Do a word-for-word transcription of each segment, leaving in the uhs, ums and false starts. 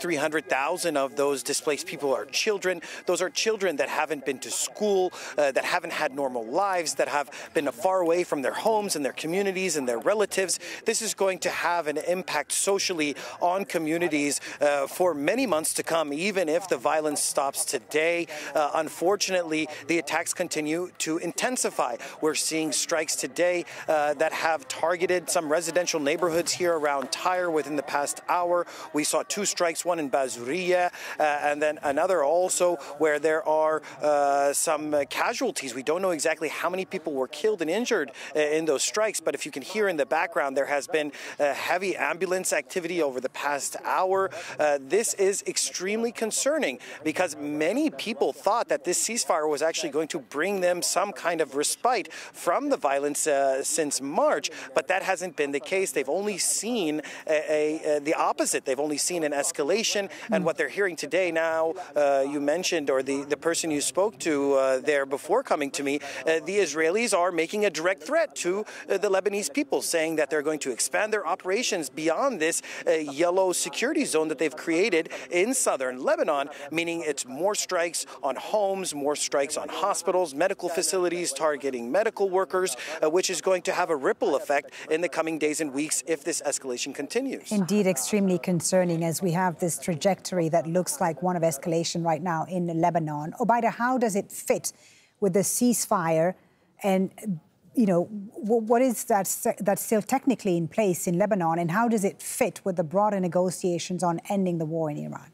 three hundred thousand of those displaced people are children. Those are children that haven't been to school, uh, that haven't had normal lives, that have been far away from their homes and their communities and their relatives. This is going to have an impact socially on communities uh, for many months to come, even if the violence stops today. Uh, unfortunately, the attacks continue to intensify. We're seeing strikes today uh, that have targeted some residential neighborhoods here around Tyre within the past hour. We saw two strikes, one in Bazuriya uh, and then another also where there are uh, some uh, casualties. We don't know exactly how many people were killed and injured uh, in those strikes, but if you can hear in the background, there has been uh, heavy ambulance activity over the past hour. Uh, this is extremely concerning because many people thought that this ceasefire was actually going to bring them some kind of respite from the violence uh, since March, but that hasn't been the case. They've only seen a, a, a, the opposite. They've only seen an escalation, and what they're hearing today now, uh, you mentioned, or the, the person you spoke to uh, there before coming to me, uh, the Israelis are making a direct threat to uh, the Lebanese people, saying that they're going to expand their operations beyond this uh, yellow security zone that they've created in southern Lebanon, meaning it's more strikes on homes, more strikes on hospitals, medical facilities, targeting medical workers, uh, which is going to have a ripple effect in the coming days and weeks if this escalation continues. Indeed, extremely concerning as we have this trajectory that looks like one of escalation right now in Lebanon. Obaida, how does it fit with the ceasefire? And, you know, what is that that's still technically in place in Lebanon, and how does it fit with the broader negotiations on ending the war in Iran?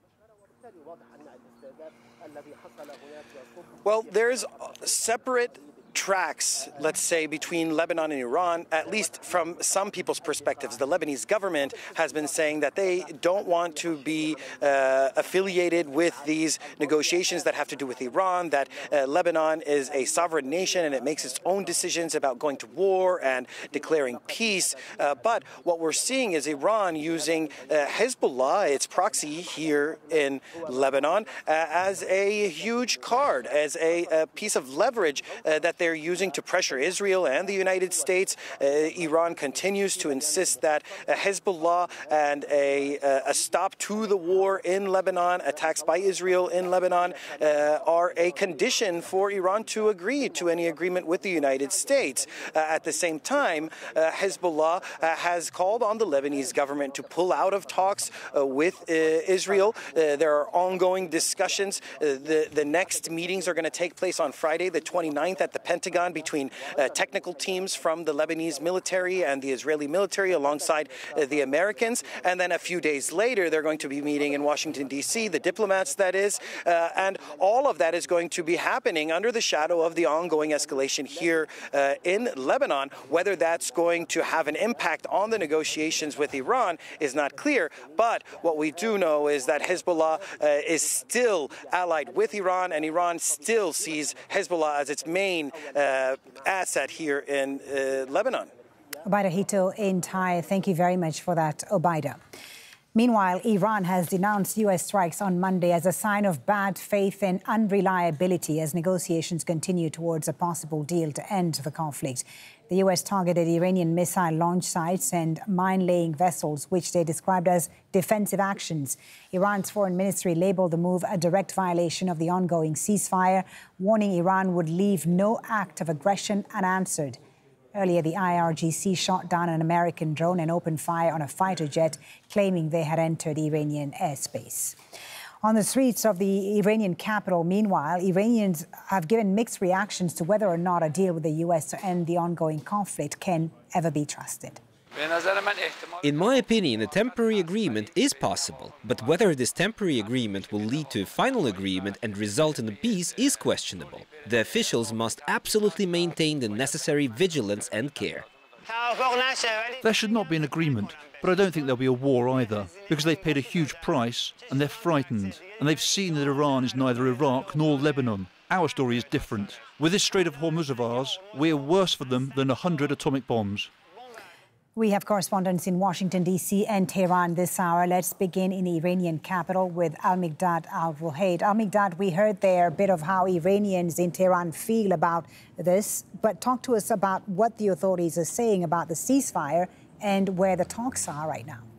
Well, there's separate tracks, let's say, between Lebanon and Iran, at least from some people's perspectives. The Lebanese government has been saying that they don't want to be uh, affiliated with these negotiations that have to do with Iran, that uh, Lebanon is a sovereign nation and it makes its own decisions about going to war and declaring peace. Uh, but what we're seeing is Iran using uh, Hezbollah, its proxy here in Lebanon, uh, as a huge card, as a, a piece of leverage uh, that they're using to pressure Israel and the United States. Uh, Iran continues to insist that uh, Hezbollah and a, uh, a stop to the war in Lebanon, attacks by Israel in Lebanon, uh, are a condition for Iran to agree to any agreement with the United States. Uh, at the same time, uh, Hezbollah uh, has called on the Lebanese government to pull out of talks uh, with uh, Israel. Uh, there are ongoing discussions. Uh, the, the next meetings are going to take place on Friday, the twenty-ninth, at the Pentagon between uh, technical teams from the Lebanese military and the Israeli military alongside uh, the Americans. And then a few days later, they're going to be meeting in Washington, D C, the diplomats, that is. Uh, and all of that is going to be happening under the shadow of the ongoing escalation here uh, in Lebanon. Whether that's going to have an impact on the negotiations with Iran is not clear. But what we do know is that Hezbollah uh, is still allied with Iran, and Iran still sees Hezbollah as its main Uh, asset here in uh, Lebanon. Obaida Hito in Tyre, thank you very much for that, Obaida. Meanwhile, Iran has denounced U S strikes on Monday as a sign of bad faith and unreliability as negotiations continue towards a possible deal to end the conflict. The U S targeted Iranian missile launch sites and mine-laying vessels, which they described as defensive actions. Iran's foreign ministry labeled the move a direct violation of the ongoing ceasefire, warning Iran would leave no act of aggression unanswered. Earlier, the I R G C shot down an American drone and opened fire on a fighter jet, claiming they had entered Iranian airspace. On the streets of the Iranian capital, meanwhile, Iranians have given mixed reactions to whether or not a deal with the U S to end the ongoing conflict can ever be trusted. In my opinion, a temporary agreement is possible, but whether this temporary agreement will lead to a final agreement and result in a peace is questionable. The officials must absolutely maintain the necessary vigilance and care. There should not be an agreement, but I don't think there'll be a war either, because they've paid a huge price and they're frightened, and they've seen that Iran is neither Iraq nor Lebanon. Our story is different. With this Strait of Hormuz of ours, we're worse for them than a hundred atomic bombs. We have correspondents in Washington, D C and Tehran this hour. Let's begin in the Iranian capital with Al-Miqdad Al-Ruhaid. Al-Miqdad, we heard there a bit of how Iranians in Tehran feel about this, but talk to us about what the authorities are saying about the ceasefire and where the talks are right now.